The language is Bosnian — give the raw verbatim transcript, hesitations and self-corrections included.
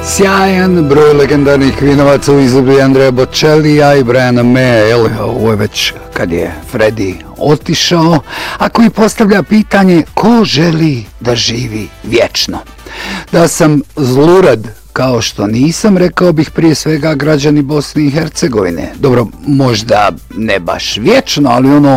Sjajan broj legendarnih vinovaca u izvedbi Andrea Bocellija i Briana Maya, jel, ovo je već kad je Freddy otišao, a koji postavlja pitanje ko želi da živi vječno. Da sam zlurad kao što nisam, rekao bih prije svega građani Bosne i Hercegovine. Dobro, možda ne baš vječno, ali ono